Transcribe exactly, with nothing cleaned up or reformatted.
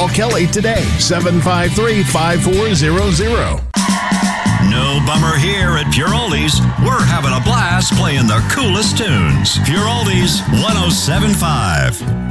Call Kelly today, seven five three, five four zero zero. No bummer here at Pure Oldies. We're having a blast playing the coolest tunes. Pure Oldies one oh seven point five.